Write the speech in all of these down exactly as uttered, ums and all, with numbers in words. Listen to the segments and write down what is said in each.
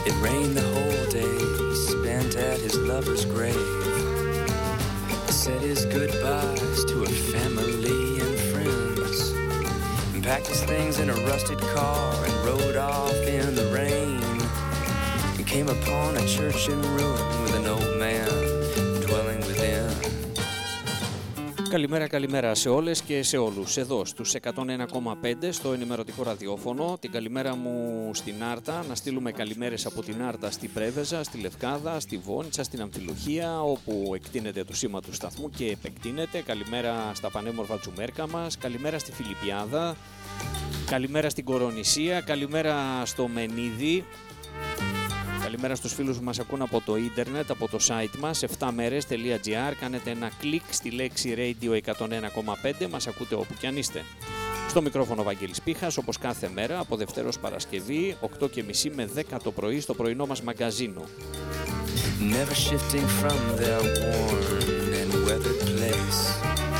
It rained the whole day spent at his lover's grave. He said his goodbyes to her family and friends, and packed his things in a rusted car and rode off in the rain, and came upon a church in ruin with an old man dwelling within. Καλημέρα, καλημέρα σε όλες και σε όλους. Εδώ στους εκατόν ένα κόμμα πέντε στο ενημερωτικό ραδιόφωνο. Την καλημέρα μου στην Άρτα. Να στείλουμε καλημέρες από την Άρτα στη Πρέβεζα, στη Λευκάδα, στη Βόνιτσα, στην Αμφιλοχία, όπου εκτείνεται το σήμα του σταθμού και επεκτείνεται. Καλημέρα στα πανέμορφα Τσουμέρκα μας. Καλημέρα στη Φιλιππιάδα. Καλημέρα στην Κορονησία. Καλημέρα στο Μενίδη. Καλημέρα στους φίλους που μας ακούν από το ίντερνετ, από το site μας εφτά μέρες τελεία τζι άρ. Κάνετε ένα κλικ στη λέξη Radio εκατόν ένα κόμμα πέντε, μας ακούτε όπου κι αν είστε. Στο μικρόφωνο Βαγγέλης Πίχας, όπως κάθε μέρα, από Δευτέρα ως Παρασκευή, οκτώ και μισή με δέκα το πρωί στο πρωινό μας μαγκαζίνο. Never shifting from their worn and weathered place.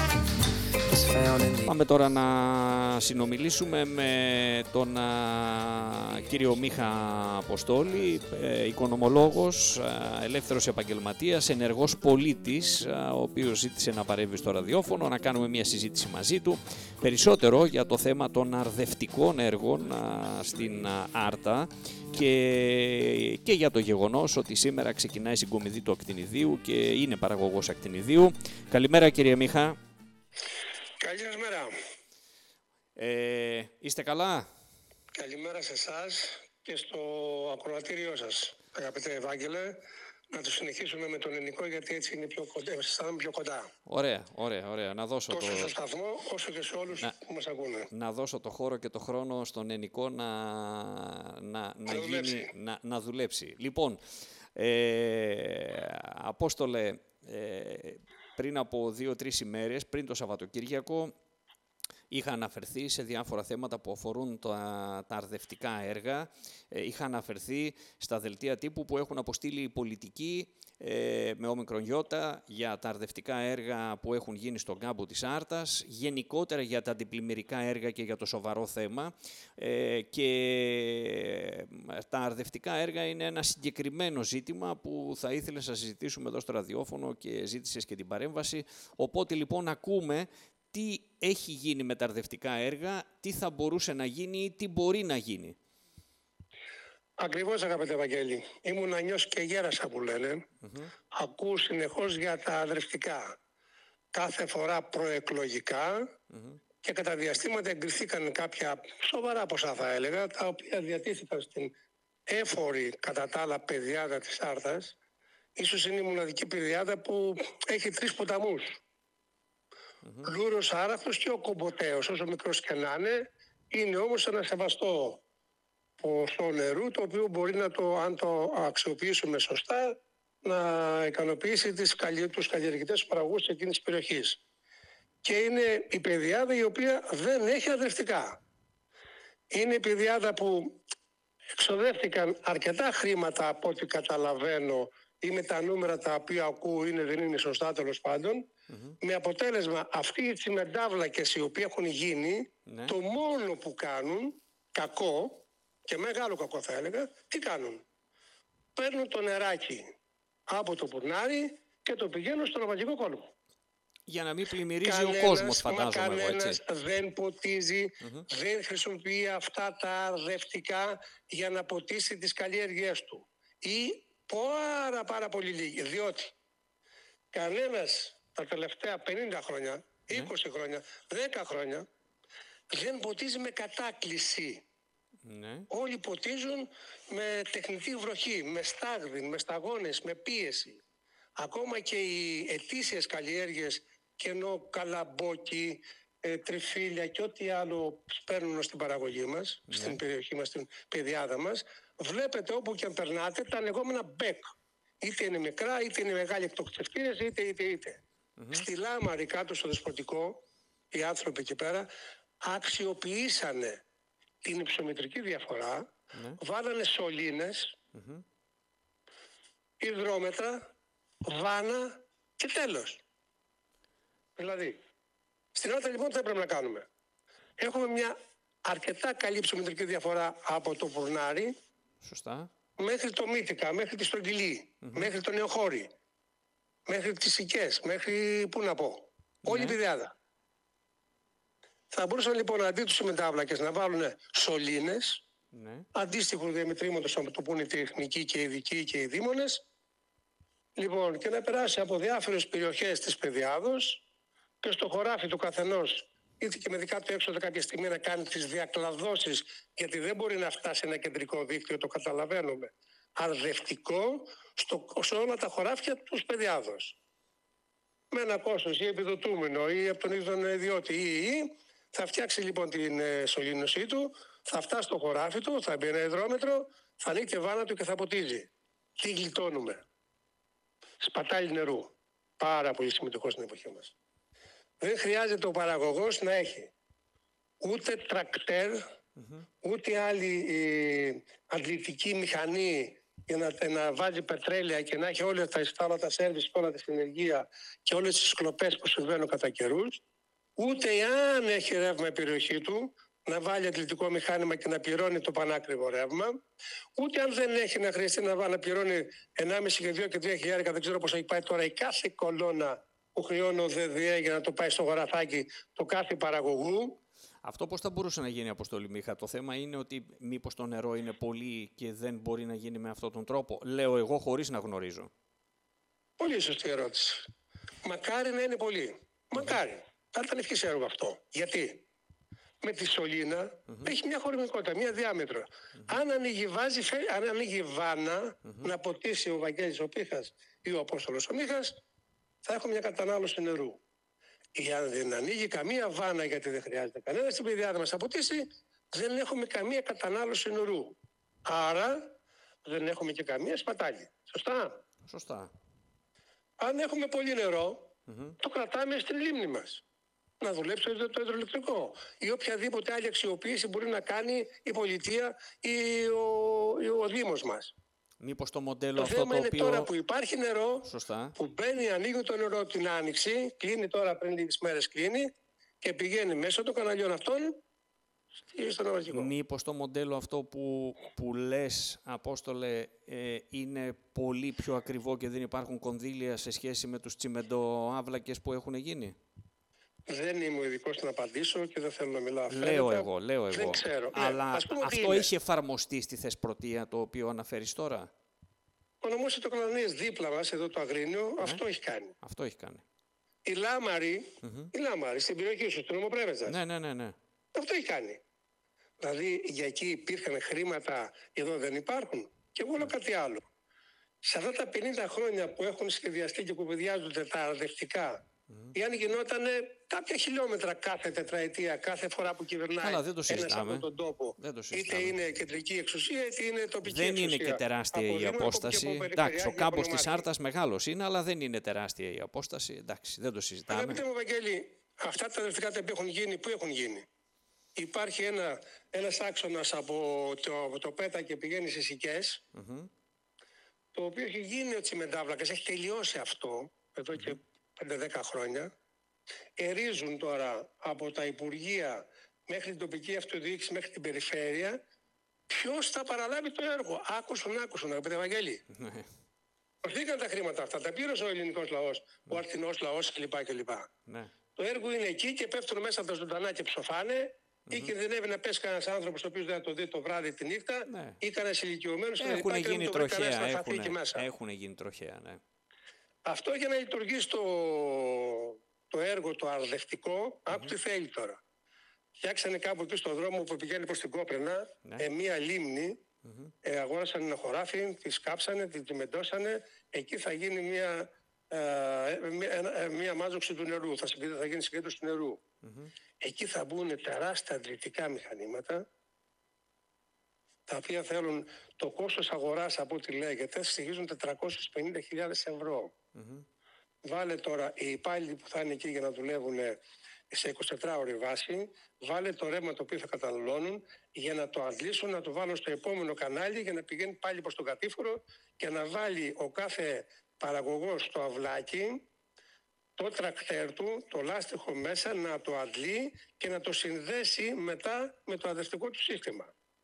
Πάμε τώρα να συνομιλήσουμε με τον α, κύριο Μίχα Αποστόλη, ε, οικονομολόγος, α, ελεύθερος επαγγελματίας, ενεργός πολίτης, α, ο οποίος ζήτησε να παρέμβει στο ραδιόφωνο, να κάνουμε μια συζήτηση μαζί του, περισσότερο για το θέμα των αρδευτικών έργων α, στην α, Άρτα και, και για το γεγονός ότι σήμερα ξεκινάει η συγκομιδή του ακτινιδίου και είναι παραγωγός ακτινιδίου. Καλημέρα κύριε Μίχα. Καλή σας μέρα. Ε, είστε καλά? Καλημέρα σε εσάς και στο ακροατήριό σας, αγαπητέ Ευάγγελε. Να το συνεχίσουμε με τον ελληνικό, γιατί έτσι είναι πιο κοντά, αισθάνομαι πιο κοντά. Ωραία, ωραία, ωραία. Να δώσω τόσο το... στο σταθμό όσο και σε όλους να... που μας ακούνε. Να δώσω το χώρο και το χρόνο στον ελληνικό να, να, να, γίνει, δουλέψει. Να, να δουλέψει. Λοιπόν, ε, Απόστολε, ε, πριν από δύο-τρεις ημέρες, πριν το Σαββατοκύριακο, είχα αναφερθεί σε διάφορα θέματα που αφορούν τα, τα αρδευτικά έργα. Ε, είχα αναφερθεί στα δελτία τύπου που έχουν αποστείλει οι πολιτικοί ε, με όμικρον γιώτα για τα αρδευτικά έργα που έχουν γίνει στον κάμπο της Άρτας, γενικότερα για τα αντιπλημμυρικά έργα και για το σοβαρό θέμα. Ε, και τα αρδευτικά έργα είναι ένα συγκεκριμένο ζήτημα που θα ήθελα να συζητήσουμε εδώ στο ραδιόφωνο και ζήτησες και την παρέμβαση. Οπότε λοιπόν ακούμε τι έχει γίνει με τα αρδευτικά έργα, τι θα μπορούσε να γίνει ή τι μπορεί να γίνει. Ακριβώς, αγαπητέ Βαγγέλη. Ήμουν ανιός και γέρασα που λένε. Mm-hmm. Ακούω συνεχώς για τα αρδευτικά. Κάθε φορά προεκλογικά mm-hmm. και κατά διαστήματα εγκριθήκαν κάποια σοβαρά ποσά, θα έλεγα, τα οποία διατίθηκαν στην έφορη κατά τα άλλα πεδιάδα της Άρτας. Ίσως είναι η μοναδική πεδιάδα που έχει τρεις ποταμούς. Mm-hmm. Λούρος, Άραχος και ο Κομποτέος, όσο μικρός και να είναι, είναι όμως ένα σεβαστό ποσό νερού, το οποίο μπορεί να το, αν το αξιοποιήσουμε σωστά, να ικανοποιήσει τις, τους καλλιεργητές παραγωγούς εκείνης της περιοχής. Και είναι η πεδιάδα η οποία δεν έχει αρδευτικά. Είναι η πεδιάδα που εξοδεύτηκαν αρκετά χρήματα, από ό,τι καταλαβαίνω, ή με τα νούμερα τα οποία ακούω είναι, δεν είναι σωστά, τέλος πάντων, mm-hmm. με αποτέλεσμα αυτοί οι τσιμεντάβλακες οι οποίοι έχουν γίνει, ναι. το μόνο που κάνουν, κακό και μεγάλο κακό θα έλεγα, τι κάνουν? Παίρνουν το νεράκι από το πουρνάρι και το πηγαίνουν στο ρομαντικό κόλπο. Για να μην πλημμυρίζει κανένας, ο κόσμος, φαντάζομαι εγώ, έτσι. Κανένας δεν ποτίζει, mm-hmm. δεν χρησιμοποιεί αυτά τα αρδευτικά για να ποτίσει τις καλλιέργειές του. Ή πάρα πάρα πολύ λίγοι, διότι κανένας τα τελευταία πενήντα χρόνια, είκοσι ναι. χρόνια, δέκα χρόνια δεν ποτίζει με κατάκληση. Ναι. Όλοι ποτίζουν με τεχνητή βροχή, με στάγδιν, με σταγόνες, με πίεση. Ακόμα και οι ετήσιες καλλιέργειες, κενό, καλαμπόκι, ε, τριφύλια και ό,τι άλλο παίρνουν στην παραγωγή μας, ναι. στην περιοχή μας, στην πεδιάδα μας, βλέπετε όπου και αν περνάτε τα λεγόμενα μπέκ. Είτε είναι μικρά, είτε είναι μεγάλοι εκτοξευτήρες, είτε είτε είτε. Mm-hmm. Στη Λάμαρη κάτω στο Δεσποτικό, οι άνθρωποι εκεί πέρα αξιοποιήσανε την υψομετρική διαφορά, mm-hmm. βάλανε σωλήνες, mm-hmm. υδρόμετρα, βάνα και τέλος. Δηλαδή, στην Άρτα λοιπόν τι πρέπει να κάνουμε? Έχουμε μια αρκετά καλή υψομετρική διαφορά από το Πουρνάρι. Σωστά. μέχρι το Μύτικα, μέχρι τη Στρογγυλή, mm-hmm. μέχρι το Νεοχώρι, μέχρι τις Σικές, μέχρι, πού να πω, όλη η πηδιάδα. Θα μπορούσαν λοιπόν αντί τους συμμετάβλακες να βάλουν σωλήνες, ναι. αντίστοιχου διαμετρήματος από το που είναι οι τεχνικοί και οι ειδικοί και οι δήμονες, λοιπόν, και να περάσει από διάφορες περιοχές της Πεδιάδος και στο χωράφι του καθενός, είτε και με δικά του έξοδα κάποια στιγμή να κάνει τις διακλαδώσεις, γιατί δεν μπορεί να φτάσει ένα κεντρικό δίκτυο, το καταλαβαίνουμε, αρδευτικό στο, σε όλα τα χωράφια τους Πεδιάδος. Με ένα κόστος ή επιδοτούμενο ή από τον ίδιο τον ιδιώτη ή, ή θα φτιάξει λοιπόν την ε, σωλήνωσή του, θα φτάσει στο χωράφι του, θα μπει ένα υδρόμετρο, θα ανοίγει τη βάνα του και θα ποτίζει. Τι γλιτώνουμε? Σπατάλη νερού. Πάρα πολύ σημαντικό στην εποχή μας. Δεν χρειάζεται ο παραγωγός να έχει ούτε τρακτέρ, mm-hmm. ούτε άλλη ε, αντλητική μηχανή για να, να βάζει πετρέλαια και να έχει όλα τα ιστάλα, τα σέρβις, όλα τα συνεργεία και όλες τις κλοπές που συμβαίνουν κατά καιρούς, ούτε αν έχει ρεύμα η περιοχή του, να βάλει αθλητικό μηχάνημα και να πληρώνει το πανάκριβο ρεύμα, ούτε αν δεν έχει να χρειαστεί να, να πληρώνει ενάμιση και δύο και τρία χιλιάρικα, δεν ξέρω πώς έχει πάει τώρα η κάθε κολόνα που χρεώνει ο ΔΔΕ για να το πάει στο γοραφάκι το κάθε παραγωγού. Αυτό πώς θα μπορούσε να γίνει, Αποστόλη Μίχα? Το θέμα είναι ότι μήπως το νερό είναι πολύ και δεν μπορεί να γίνει με αυτόν τον τρόπο. Λέω εγώ χωρίς να γνωρίζω. Πολύ σωστή ερώτηση. Μακάρι να είναι πολύ. Μακάρι. Θα ήταν ευχής έργο αυτό. Γιατί? Με τη σωλήνα mm-hmm. έχει μια χωρητικότητα, μια διάμετρο. Mm-hmm. Αν ανοίγει, βάζει, αν ανοίγει βάνα mm-hmm. να ποτίσει ο Βαγγέλης ο Πίχας ή ο Απόστολος ο Μίχας, θα έχουμε μια κατανάλωση νερού. Ή αν δεν ανοίγει καμία βάνα, γιατί δεν χρειάζεται κανένα στην πεδιάδα μας να ποτίσει, δεν έχουμε καμία κατανάλωση νερού. Άρα δεν έχουμε και καμία σπατάλη. Σωστά? Σωστά. Αν έχουμε πολύ νερό, mm-hmm. το κρατάμε στην λίμνη μας. Να δουλέψει το υδροελεκτρικό ή οποιαδήποτε άλλη αξιοποίηση μπορεί να κάνει η πολιτεία ή ο, ή ο Δήμος μας. Μήπως το μοντέλο το αυτό θέμα το είναι οποίο... τώρα που υπάρχει νερό, Σωστά. που μπαίνει, ανοίγει το νερό την άνοιξη, κλείνει τώρα πριν λίγες μέρες κλείνει και πηγαίνει μέσω των καναλιών αυτών στον αγροτικό. Μήπως το μοντέλο αυτό που, που λες, Απόστολε, ε, είναι πολύ πιο ακριβό και δεν υπάρχουν κονδύλια σε σχέση με τους τσιμεντοάβλακες που έχουν γίνει? Δεν είμαι ο ειδικός να απαντήσω και δεν θέλω να μιλάω. Λέω εγώ, λέω εγώ. Δεν ξέρω. Αλλά ναι, αυτό έχει εφαρμοστεί στη Θεσπρωτεία, το οποίο αναφέρεις τώρα? Ο νομός Ετωκλανίας δίπλα μας, εδώ το Αγρίνιο, ναι. αυτό έχει κάνει. Αυτό έχει κάνει. Η Λάμαρη, mm-hmm. η Λάμαρη στην περιοχή σου, στην Ομοπρέβεζα. Ναι, ναι, ναι, ναι. Αυτό έχει κάνει. Δηλαδή για εκεί υπήρχαν χρήματα, εδώ δεν υπάρχουν. Και εγώ λέω κάτι άλλο. Σε αυτά τα πενήντα χρόνια που έχουν σχεδιαστεί και κουβεντιάζονται τα αρδευτικά, Mm. ή αν γινόταν κάποια χιλιόμετρα κάθε τετραετία, κάθε φορά που κυβερνάει ένας από τον τόπο, είτε είναι κεντρική εξουσία είτε είναι τοπική δεν εξουσία. Δεν είναι και τεράστια η απόσταση. Εντάξει, ο κάμπος της Άρτας μεγάλος είναι, αλλά δεν είναι τεράστια η απόσταση. Εντάξει, δεν το συζητάμε. Αγαπητέ μου Βαγγέλη, αυτά τα αρδευτικά τα έχουν γίνει, πού έχουν γίνει? Υπάρχει ένα, ένας άξονας από το, το Πέτα και πηγαίνει στις Σικές, mm-hmm. το οποίο έχει γίνει ο τσιμεντάβλακας, έχει τελειώσει αυτό εδώ mm-hmm. και πέντε δέκα χρόνια. Ερίζουν τώρα από τα Υπουργεία μέχρι την τοπική αυτοδιοίκηση, μέχρι την περιφέρεια, ποιος θα παραλάβει το έργο. Άκουσαν, άκουσαν, αγαπητέ Βαγγέλη. Προσθήκαν τα χρήματα αυτά, τα πήρε ο ελληνικός λαός, ο αρτινός λαός κλπ. κλπ. Το έργο είναι εκεί και πέφτουν μέσα τα ζωντανά και ψοφάνε. Mm-hmm. Ή κινδυνεύει να πέσει κανένας άνθρωπος ο οποίος δεν θα το δει το βράδυ τη νύχτα, ναι. ή κανένας ηλικιωμένος έχουν και γίνει τροχαία. Έχουν, έχουν γίνει τροχαία, ναι. Αυτό για να λειτουργήσει το, το έργο, το αρδευτικό, mm-hmm. άκου τι θέλει τώρα. Φτιάξανε κάπου εκεί στον δρόμο που πηγαίνει προς την Κόπραινα, ναι. ε, μία λίμνη, mm-hmm. ε, αγόρασαν ένα χωράφι, τη σκάψανε, τη τσιμεντώσανε, εκεί θα γίνει μία, ε, μία, ε, μία μάζοξη του νερού, θα, θα γίνει συγκέντρωση του νερού. Mm-hmm. Εκεί θα μπουν τεράστια αντλητικά μηχανήματα, τα οποία θέλουν το κόστος αγοράς, από ό,τι λέγεται, στοιχίζουν τετρακόσιες πενήντα χιλιάδες ευρώ. Mm-hmm. Βάλε τώρα οι υπάλληλοι που θα είναι εκεί για να δουλεύουν σε εικοσιτετράωρη βάση, βάλε το ρεύμα το οποίο θα καταναλώνουν για να το αντλήσουν, να το βάλουν στο επόμενο κανάλι για να πηγαίνει πάλι προς τον κατήφορο και να βάλει ο κάθε παραγωγός στο αυλάκι το τρακτέρ του, το λάστιχο μέσα, να το αντλεί και να το συνδέσει μετά με το αρδευτικό του σύστημα.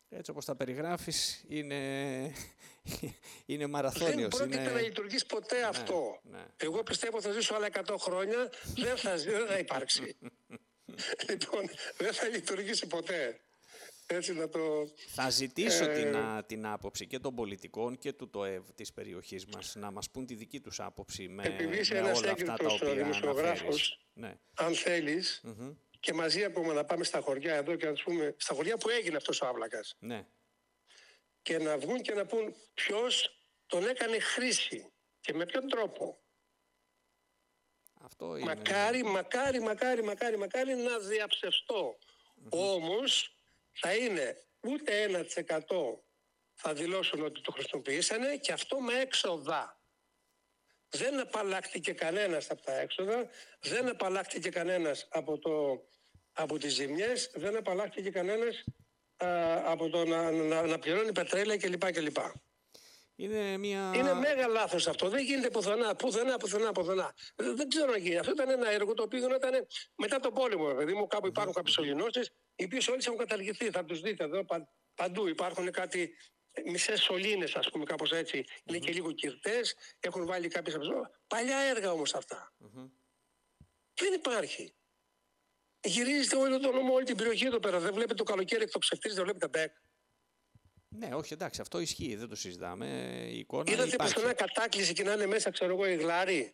Έτσι όπως τα περιγράφεις, είναι, είναι μαραθώνιος. Δεν πρόκειται είναι... να λειτουργήσει ποτέ ναι, αυτό. Ναι. Εγώ πιστεύω θα ζήσω άλλα εκατό χρόνια, δεν θα, δεν θα υπάρξει. Λοιπόν, δεν θα λειτουργήσει ποτέ. Έτσι να το... Θα ζητήσω ε... την, α, την άποψη και των πολιτικών και του ΤΟΕΒ της περιοχής μας να μας πούν τη δική τους άποψη με, με όλα αυτά τα οποία δημοσιογράφος, ναι. αν θέλεις, mm-hmm. και μαζί ακόμα να πάμε στα χωριά εδώ και να τους πούμε, στα χωριά που έγινε αυτός ο άβλακας. Ναι. Και να βγουν και να πούν ποιος τον έκανε χρήση και με ποιον τρόπο. Αυτό είναι... Μακάρι, μακάρι, μακάρι, μακάρι, μακάρι να διαψευστώ. Mm-hmm. Όμως θα είναι ούτε ένα τοις εκατό θα δηλώσουν ότι το χρησιμοποιήσανε και αυτό με έξοδα. Δεν απαλλάχτηκε κανένας από τα έξοδα, δεν απαλλάχτηκε κανένας από, το, από τις ζημιές, δεν απαλλάχτηκε κανένας α, από το να, να, να πληρώνει πετρέλαια κλπ. κλπ. Είναι, μια... είναι μέγα λάθος αυτό. Δεν γίνεται πουθενά, πουθενά, πουθενά, πουθενά. Δεν, δεν ξέρω να γίνει. Αυτό ήταν ένα έργο το οποίο ήταν μετά τον πόλεμο. Δηλαδή μου κάπου υπάρχουν κάποιες σωληνώσεις, οι οποίες όλες έχουν καταργηθεί. Θα τους δείτε εδώ πα, παντού. Υπάρχουν κάτι μισές σωλήνες, ας πούμε, κάπως έτσι. Mm-hmm. Είναι και λίγο κυρτές, έχουν βάλει κάποιες από παλιά έργα όμως αυτά. Mm-hmm. Δεν υπάρχει. Γυρίζετε όλο τον νόμο, όλη την περιοχή εδώ πέρα. Δεν βλέπετε το καλοκαίρι εκτοξευτής, δεν βλέπετε μπέκ. Ναι, όχι, εντάξει, αυτό ισχύει, δεν το συζητάμε. Η εικόνα είδατε υπάρχει. πουθενά κατάκληση και να είναι μέσα, ξέρω εγώ, η γλάρη.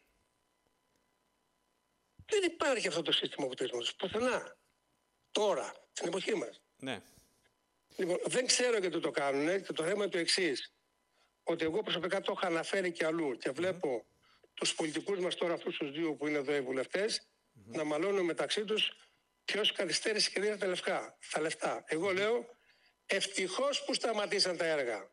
Δεν υπάρχει αυτό το σύστημα αποτελέσματος. Πουθενά. Τώρα, στην εποχή μας. Ναι. Λοιπόν, δεν ξέρω γιατί το κάνουν και το θέμα είναι το εξής. Ότι εγώ προσωπικά το έχω αναφέρει και αλλού και βλέπω mm-hmm. τους πολιτικούς μας τώρα, αυτούς τους δύο που είναι εδώ οι βουλευτές, mm-hmm. να μαλώνουν μεταξύ τους ποιος καθυστέρησε και δίνει τα λεφτά. Τα λεφτά. Εγώ λέω ευτυχώς που σταματήσαν τα έργα.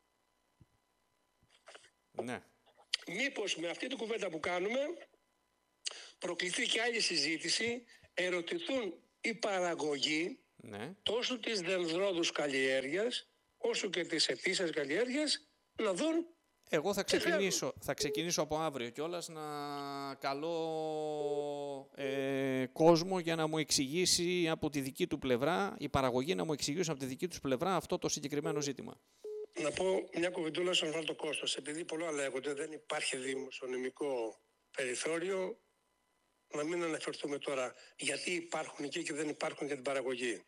Ναι. Μήπως με αυτή την κουβέντα που κάνουμε προκληθεί και άλλη συζήτηση, ερωτηθούν οι παραγωγοί ναι. τόσο της δενδρόδους καλλιέργειας όσο και της ετήσιας καλλιέργειας να δουν. Εγώ θα ξεκινήσω, θα ξεκινήσω από αύριο κιόλας να καλώ ε, κόσμο για να μου εξηγήσει από τη δική του πλευρά, η παραγωγή να μου εξηγήσουν από τη δική τους πλευρά αυτό το συγκεκριμένο ζήτημα. Να πω μια κουβεντούλα στον βάλω το κόστος. Επειδή πολλά λέγονται, δεν υπάρχει δημοσιονομικό περιθώριο, να μην αναφερθούμε τώρα γιατί υπάρχουν εκεί και δεν υπάρχουν για την παραγωγή.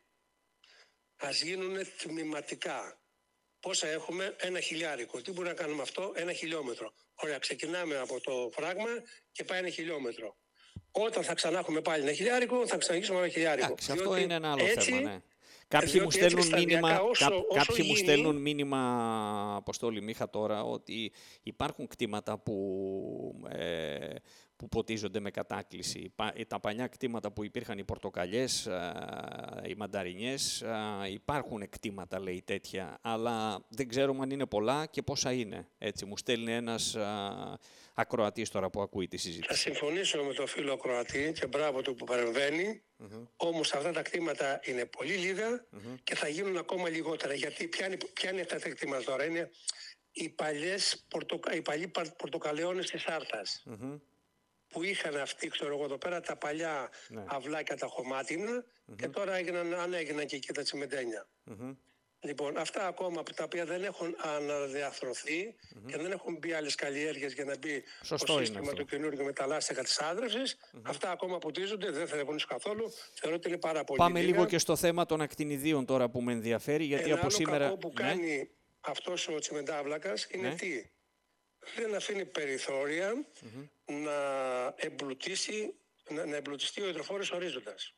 Ας γίνουν τμηματικά. Πόσα έχουμε, ένα χιλιάρικο. Τι μπορεί να κάνουμε αυτό, ένα χιλιόμετρο. Ωραία, ξεκινάμε από το φράγμα και πάει ένα χιλιόμετρο. Όταν θα ξανά έχουμε πάλι ένα χιλιάρικο, θα ξαναγήσουμε ένα χιλιάρικο. Εντάξει, αυτό είναι ένα άλλο έτσι, θέμα, ναι. Κάποιοι μου στέλνουν μήνυμα, όσο, κά, όσο κάποιοι γίνει... μου στέλνουν μήνυμα, Αποστόλη Μίχα τώρα, ότι υπάρχουν κτήματα που, ε, που ποτίζονται με κατάκληση. Τα παλιά κτήματα που υπήρχαν οι πορτοκαλιές, οι μανταρινιές, υπάρχουν κτήματα, λέει, τέτοια, αλλά δεν ξέρουμε αν είναι πολλά και πόσα είναι. Έτσι, μου στέλνει ένας ακροατής τώρα που ακούει τη συζήτηση. Θα συμφωνήσω με τον φίλο ακροατή και μπράβο του που παρεμβαίνει. Mm-hmm. Όμως αυτά τα κτήματα είναι πολύ λίγα mm-hmm. και θα γίνουν ακόμα λιγότερα. Γιατί ποια είναι, ποια είναι αυτά τα κτήματα τώρα? Είναι οι, παλιές πορτοκα... οι παλιοί πορτοκαλαιώνες της Άρτας. Mm-hmm. Που είχαν αυτοί, ξέρω εγώ εδώ πέρα, τα παλιά ναι. αυλάκια, τα χωμάτινα mm-hmm. και τώρα έγιναν, αν έγιναν και εκεί τα τσιμεντένια. Mm-hmm. Λοιπόν, αυτά ακόμα τα οποία δεν έχουν αναδιαθρωθεί mm-hmm. και δεν έχουν μπει άλλες καλλιέργειες για να μπει Σωστό το σύστημα το καινούργιο με τα λάστιχα της άδρευσης, mm-hmm. αυτά ακόμα ποτίζονται, δεν θα επονήσουν καθόλου. Θεωρώ ότι είναι πάρα πολύ. Πάμε λίγα. λίγο και στο θέμα των ακτινιδίων τώρα που με ενδιαφέρει, γιατί Ένα από άλλο σήμερα. κακό που ναι. κάνει αυτός ο τσιμεντάβλακας είναι ναι. τι? Δεν αφήνει περιθώρια mm-hmm. να εμπλουτίσει, να, να εμπλουτιστεί ο υδροφόρος ορίζοντας.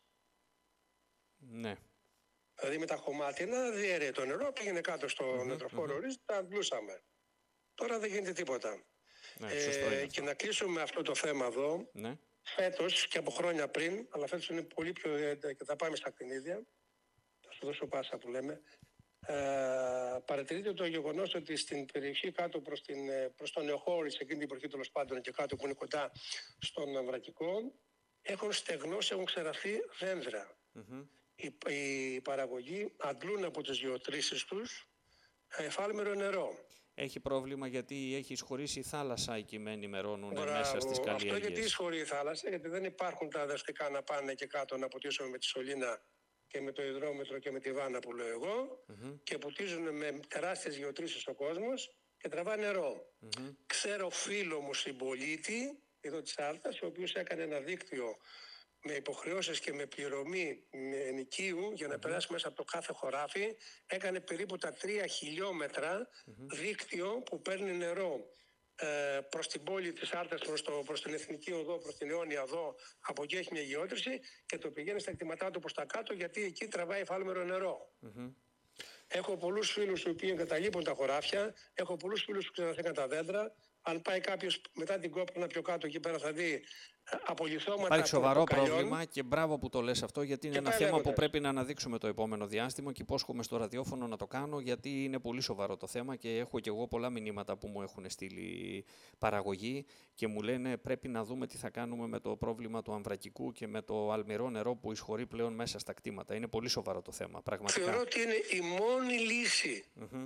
Ναι. Δηλαδή με τα χωμάτινα διέρεε το νερό, πήγαινε κάτω στον mm-hmm, υδροφόρο mm-hmm. ορίζοντα, τα αντλούσαμε. Τώρα δεν γίνεται τίποτα. Ναι, ε, και να κλείσουμε αυτό το θέμα εδώ, ναι. φέτος και από χρόνια πριν, αλλά φέτος είναι πολύ πιο και θα πάμε στα κτηνίδια, θα σου δώσω πάσα που λέμε, ε, παρατηρείται το γεγονός ότι στην περιοχή κάτω προς, την, προς τον Νεοχώρη, σε εκείνη την περιοχή τέλος πάντων και κάτω που είναι κοντά στον Βρακικό, έχουν στεγνώσει, έχουν ξεραθεί δέντρα. Mm-hmm. Η, η παραγωγή αντλούν από τις γεωτρήσεις τους εφάλμερο νερό. Έχει πρόβλημα γιατί έχει εισχωρήσει η θάλασσα εκεί με ενημερώνουν Μπράβο. Μέσα στις καλλιέργειες. Αυτό γιατί εισχωρεί η θάλασσα, γιατί δεν υπάρχουν τα δραστικά να πάνε και κάτω να ποτίσουμε με τη σωλήνα και με το υδρόμετρο και με τη βάνα που λέω εγώ Mm-hmm. και ποτίζουν με τεράστιες γεωτρήσεις ο κόσμος και τραβάνε νερό. Mm-hmm. Ξέρω φίλο μου συμπολίτη εδώ της Άρτας, ο οποίος έκανε ένα δίκτυο με υποχρεώσεις και με πληρωμή με ενοικίου για να mm-hmm. περάσει μέσα από το κάθε χωράφι. Έκανε περίπου τα τρία χιλιόμετρα mm-hmm. δίκτυο που παίρνει νερό ε, προς την πόλη της Άρτας, προς, το, προς την Εθνική Οδό, προς την Αιώνια Οδό. Από εκεί έχει μια γεώτρηση και το πηγαίνει στα κτήματά του προς τα κάτω, γιατί εκεί τραβάει εφάλμερο νερό. Mm-hmm. Έχω πολλούς φίλους οι οποίοι εγκαταλείπουν τα χωράφια, έχω πολλούς φίλους που ξαναθήκαν τα δέντρα. Αν πάει κάποιος μετά την κόπνα πιο κάτω, εκεί πέρα θα δει απολυθώματα. Υπάρχει σοβαρό πρόβλημα και μπράβο που το λες αυτό, γιατί είναι ένα θέμα λέγοντας. που πρέπει να αναδείξουμε το επόμενο διάστημα και υπόσχομαι στο ραδιόφωνο να το κάνω, γιατί είναι πολύ σοβαρό το θέμα και έχω και εγώ πολλά μηνύματα που μου έχουν στείλει παραγωγή και μου λένε πρέπει να δούμε τι θα κάνουμε με το πρόβλημα του αμβρακικού και με το αλμυρό νερό που εισχωρεί πλέον μέσα στα κτήματα. Είναι πολύ σοβαρό το θέμα, πραγματικά. Θεωρώ ότι είναι η μόνη λύση. Mm-hmm.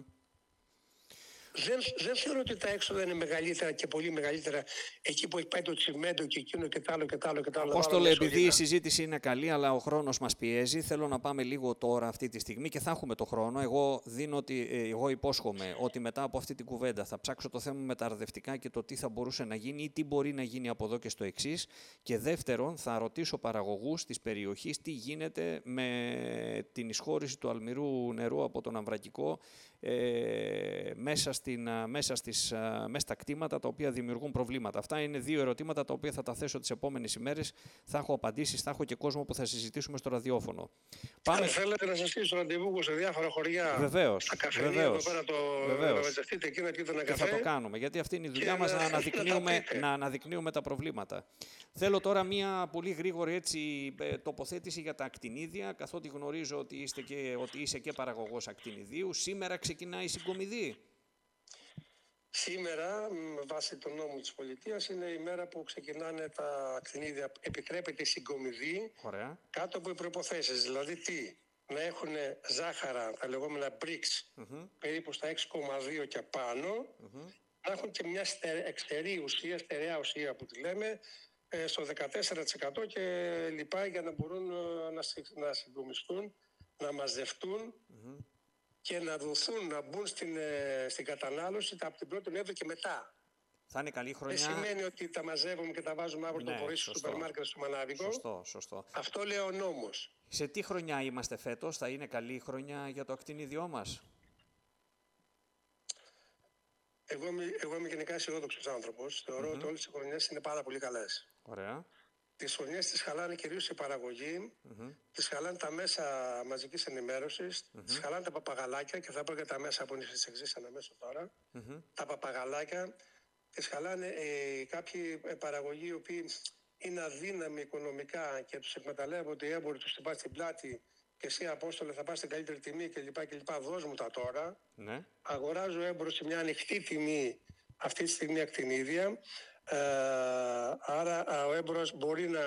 Δεν, δεν θεωρώ ότι τα έξοδα είναι μεγαλύτερα και πολύ μεγαλύτερα εκεί που έχει πάει το τσιμέντο και εκείνο και τ' άλλο και τ' άλλο και τ' άλλο. Απόστολε, επειδή η συζήτηση είναι καλή, αλλά ο χρόνος μας πιέζει, θέλω να πάμε λίγο τώρα αυτή τη στιγμή και θα έχουμε το χρόνο. Εγώ, δίνω ότι, εγώ υπόσχομαι ότι μετά από αυτή την κουβέντα θα ψάξω το θέμα με τα αρδευτικά και το τι θα μπορούσε να γίνει ή τι μπορεί να γίνει από εδώ και στο εξής. Και δεύτερον, θα ρωτήσω παραγωγούς της περιοχής τι γίνεται με την εισχώρηση του αλμυρού νερού από τον αμβρακικό ε, μέσα, στην, μέσα, στις, μέσα στα κτήματα τα οποία δημιουργούν προβλήματα. Αυτά είναι δύο ερωτήματα τα οποία θα τα θέσω τις επόμενες ημέρες. Θα έχω απαντήσεις, θα έχω και κόσμο που θα συζητήσουμε στο ραδιόφωνο. Πάμε... Αν θέλετε να σας στήσω ραντεβού σε διάφορα χωριά, βεβαίως, στα καφενεία βεβαίως, εδώ πέρα το... βεβαίως. να μαζευτείτε εκεί να πείτε ένα καφέ. Και θα το κάνουμε, γιατί αυτή είναι η δουλειά μας, να, να, αναδεικνύουμε, να αναδεικνύουμε τα προβλήματα. Θέλω τώρα μία πολύ γρήγορη έτσι, τοποθέτηση για τα ακτινίδια, καθότι γνωρίζω ότι, είστε και, ότι είσαι και παραγωγός ακτινιδίου. Σήμερα ξεκινάει η συγκομιδή. Σήμερα, με βάση τον νόμο της πολιτείας, είναι η μέρα που ξεκινάνε τα ακτινίδια. Επιτρέπεται η συγκομιδή. Ωραία. Κάτω από οι προϋποθέσεις. Δηλαδή τι, να έχουν ζάχαρα, τα λεγόμενα bricks, mm-hmm. περίπου στα έξι κόμμα δύο και πάνω, mm-hmm. να έχουν και μια εξαιρή ουσία, στερεά ουσία που τη λέμε, στο δεκατέσσερα τοις εκατό και λοιπά, για να μπορούν να συγκομιστούν, να μαζευτούν mm-hmm. και να δοθούν, να μπουν στην, στην κατανάλωση από την πρώτη Νοέμβρη και μετά. Θα είναι καλή χρονιά. Δεν σημαίνει ότι τα μαζεύουμε και τα βάζουμε αύριο ναι, το πρωί στο σούπερ μάρκετ στο μανάβικο. Σωστό, σωστό. Αυτό λέει ο νόμος. Σε τι χρονιά είμαστε φέτος, θα είναι καλή χρονιά για το ακτινίδιό μας? Εγώ είμαι, εγώ είμαι γενικά αισιόδοξος άνθρωπος. Θεωρώ mm-hmm. ότι όλες οι χρονιές είναι πάρα πολύ καλές. Ωραία. Τις χρονιές τις χαλάνε κυρίως η παραγωγή, mm-hmm. τις χαλάνε τα μέσα μαζικής ενημέρωσης, mm-hmm. τις χαλάνε τα παπαγαλάκια και θα πω και τα μέσα που είναι στις εξής αναμέσω τώρα. Mm-hmm. Τα παπαγαλάκια τις χαλάνε ε, κάποιοι παραγωγοί οι οποίοι είναι αδύναμοι οικονομικά και τους εκμεταλλεύονται οι έμποροι, τους χτυπάς στην πλάτη και εσύ, Απόστολε, θα πας στην καλύτερη τιμή κλπ. κλπ. Δώσ' μου τα τώρα. Ναι. Αγοράζω έμπορο σε μια ανοιχτή τιμή αυτή τη στιγμή ακτινίδια. Ε, άρα ο έμπορος μπορεί να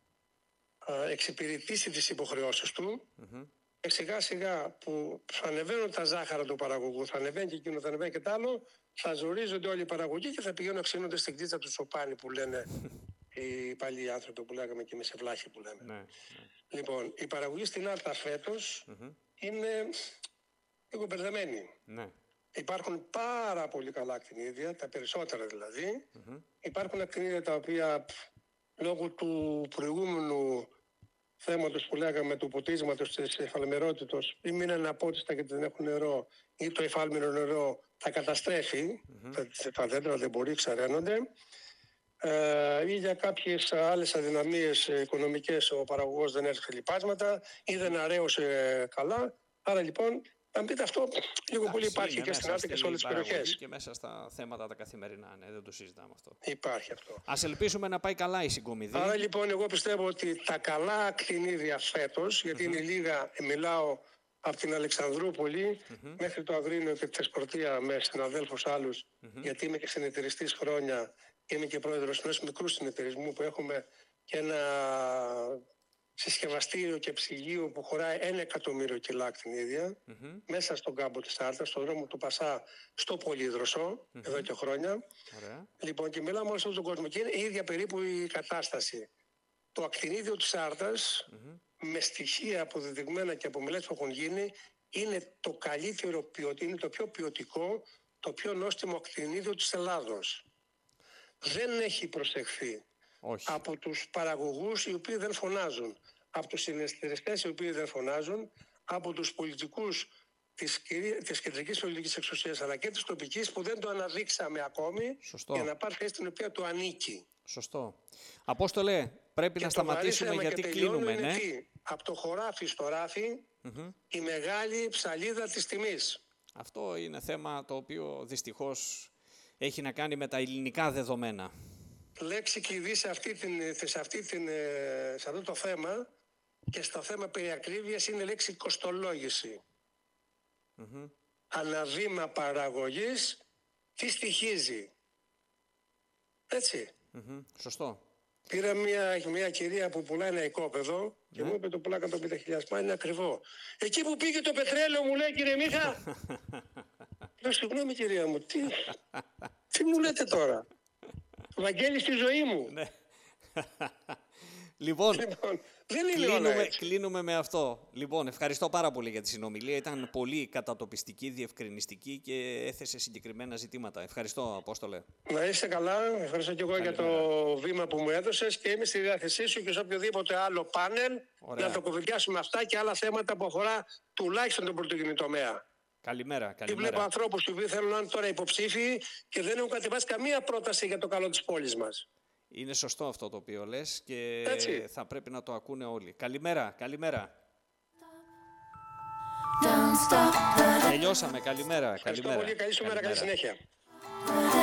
ε, εξυπηρετήσει τις υποχρεώσεις του mm-hmm. και σιγά σιγά που θα ανεβαίνουν τα ζάχαρα του παραγωγού, θα ανεβαίνει και εκείνο, θα ανεβαίνει και τ' άλλο, θα ζορίζονται όλοι οι παραγωγοί και θα πηγαίνουν να ξύνονται στην κτήτσα του σοπάνι που λένε οι παλιοί άνθρωποι που λέγαμε και εμείς σε βλάχοι που λέμε. Ναι, ναι. Λοιπόν, η παραγωγή στην Άρτα φέτος mm-hmm. είναι λίγο μπερδεμένη. Ναι. Υπάρχουν πάρα πολύ καλά ακτινίδια, τα περισσότερα δηλαδή. Mm-hmm. Υπάρχουν ακτινίδια τα οποία λόγω του προηγούμενου θέματος που λέγαμε, του ποτίσματος της εφαλμερότητος, ή μείναν απότιστα γιατί δεν έχουν νερό, ή το εφάλμενο νερό τα καταστρέφει, mm-hmm. τα, τα δέντρα δεν μπορεί, ξαραίνονται. Ε, ή για κάποιες άλλες αδυναμίες οικονομικές ο παραγωγός δεν έρθει λοιπάσματα ή δεν αρέωσε καλά. Άρα λοιπόν, να πείτε αυτό, λίγο Ά, πολύ υπάρχει και στην Άρτα και σε όλες τις περιοχές. Και μέσα στα θέματα τα καθημερινά, ναι, δεν το συζητάμε αυτό. Υπάρχει αυτό. Ας ελπίσουμε να πάει καλά η συγκομιδή. Άρα λοιπόν, εγώ πιστεύω ότι τα καλά ακτινίδια φέτος, γιατί mm-hmm. είναι λίγα, μιλάω από την Αλεξανδρούπολη mm-hmm. μέχρι το Αγρίνιο και τη Θεσπορτία με συναδέλφους άλλους, mm-hmm. γιατί είμαι και συνεταιριστής χρόνια. Είμαι και πρόεδρος ενός μικρού συνεταιρισμού που έχουμε και ένα συσκευαστήριο και ψυγείο που χωράει ένα εκατομμύριο κιλά ακτινίδια mm-hmm. μέσα στον κάμπο της Άρτας, στον δρόμο του Πασά, στο Πολύδροσο, mm-hmm. εδώ και χρόνια. Ωραία. Λοιπόν, και μιλάμε όλο αυτόν τον κόσμο και είναι η ίδια περίπου η κατάσταση. το ακτινίδιο της Άρτας, Mm-hmm. με στοιχεία αποδεδειγμένα και από μελέτες που έχουν γίνει, είναι το καλύτερο ποιοτικό, είναι το πιο ποιοτικό, το πιο νόστιμο ακτινίδιο της Ελλάδος. Δεν έχει προσεχθεί Όχι. από τους παραγωγούς οι οποίοι δεν φωνάζουν, από τους συνεταιριστές οι οποίοι δεν φωνάζουν, από τους πολιτικούς της, της κεντρικής πολιτικής εξουσίας αλλά και της τοπικής που δεν το αναδείξαμε ακόμη. Σωστό. Για να πάρει θέση την οποία του ανήκει. Σωστό. Απόστολε, πρέπει και να σταματήσουμε γιατί κλείνουμε, ναι. Τι, από το χωράφι στο ράφι, Mm-hmm. η μεγάλη ψαλίδα της τιμής. Αυτό είναι θέμα το οποίο δυστυχώς έχει να κάνει με τα ελληνικά δεδομένα. Λέξη κλειδί σε, αυτή την, σε, αυτή την, σε αυτό το θέμα και στο θέμα περί ακρίβειας είναι λέξη κοστολόγηση. Mm-hmm. Αναβήμα παραγωγής, τι στοιχίζει. Έτσι. Mm-hmm. Σωστό. Πήρα μια, μια κυρία που πουλάει ένα οικόπεδο και ναι. μου είπε το πουλά εκατόν πενήντα χιλιάδες, μα είναι ακριβό. Εκεί που πήγε το πετρέλαιο μου λέει, κύριε Μίχα. Λέω, συγγνώμη κυρία μου, τι, τι μου λέτε τώρα. Βαγγέλη στη ζωή μου. Ναι. Λοιπόν, λοιπόν δεν είναι κλείνουμε, όλα έτσι. κλείνουμε με αυτό. Λοιπόν, ευχαριστώ πάρα πολύ για τη συνομιλία. Ήταν πολύ κατατοπιστική, διευκρινιστική και έθεσε συγκεκριμένα ζητήματα. Ευχαριστώ, Απόστολε. Να είσαι καλά. Ευχαριστώ και εγώ Καλημέρα. για το βήμα που μου έδωσες και είμαι στη διάθεσή σου και σε οποιοδήποτε άλλο πάνελ. Ωραία. Να το κουβεντιάσουμε αυτά και άλλα θέματα που αφορά τουλάχιστον τον πρωτογενή τομέα. Καλημέρα, καλημέρα. Και βλέπω ανθρώπους που θέλουν να είναι τώρα υποψήφιοι και δεν έχουν κατεβάσει καμία πρόταση για το καλό της πόλης μας. Είναι σωστό αυτό το οποίο λες και έτσι. Θα πρέπει να το ακούνε όλοι. Καλημέρα, καλημέρα. Τελειώσαμε, καλημέρα. Ευχαριστώ καλημέρα. πολύ, καλή σου μέρα, καλή συνέχεια.